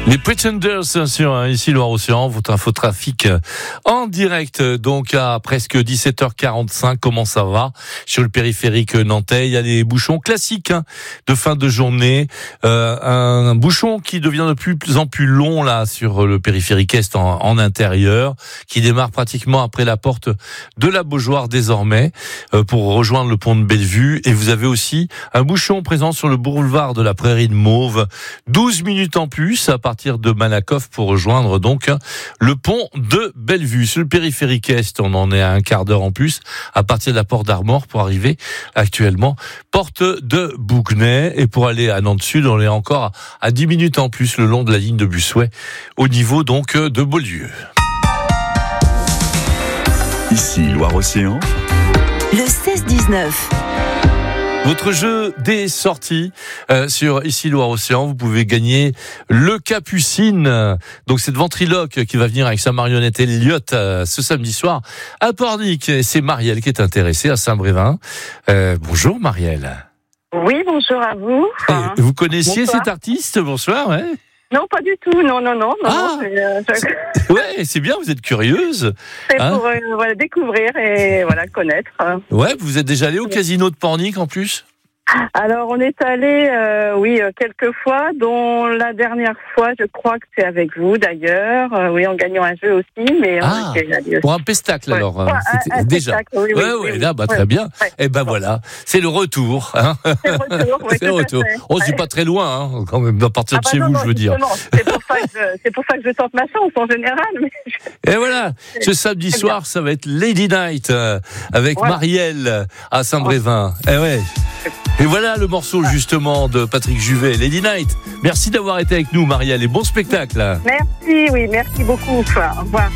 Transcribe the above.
Les Pretenders sur ici Loire-Océan, votre infotrafic en direct donc à presque 17h45. Comment ça va sur le périphérique nantais? Il y a des bouchons classiques de fin de journée, un bouchon qui devient de plus en plus long là sur le périphérique est en intérieur, qui démarre pratiquement après la porte de la Beaujoire désormais pour rejoindre le pont de Bellevue. Et vous avez aussi un bouchon présent sur le boulevard de la Prairie de Mauve, 12 minutes en plus à partir de Malakoff pour rejoindre donc le pont de Bellevue. Sur le périphérique est, on en est à un quart d'heure en plus à partir de la porte d'Armor pour arriver actuellement porte de Bouguenais, et pour aller à Nantes Sud, on est encore à 10 minutes en plus le long de la ligne de Bussuet au niveau donc de Beaulieu. Ici Loire-Océan, le 16-19. Votre jeu des sorties sur ici Loire-Océan, vous pouvez gagner le Capucine. Donc c'est de Ventriloque qui va venir avec sa marionnette Elliot ce samedi soir à Pornic. Et c'est Marielle qui est intéressée à Saint-Brévin. Bonjour Marielle. Oui, bonjour à vous. Vous connaissiez Bonsoir. cet artiste? Bonsoir, ouais. Non, pas du tout. Non. Ah. Ouais, c'est bien, vous êtes curieuse. C'est Hein? pour découvrir et connaître. Ouais, vous êtes déjà allé au casino de Pornic en plus? Alors, on est allé, quelques fois, dont la dernière fois, je crois que c'est avec vous d'ailleurs. En gagnant un jeu aussi, mais on était allé aussi. Pour un pestacle alors. Ouais, un Déjà. spectacle, oui, Là, très bien. Ouais. Et ben voilà, c'est le retour. Hein. C'est le retour, oui, C'est le retour. Oh, c'est pas très loin, hein, quand même, à partir de chez vous, je veux dire. C'est pour ça que je tente ma chance en général. Mais... Et voilà, ce samedi soir, ça va être Lady Night avec Marielle à Saint-Brévin. Et voilà le morceau justement de Patrick Juvet, Lady Night. Merci d'avoir été avec nous, Marielle, et bon spectacle. Merci beaucoup. Au revoir.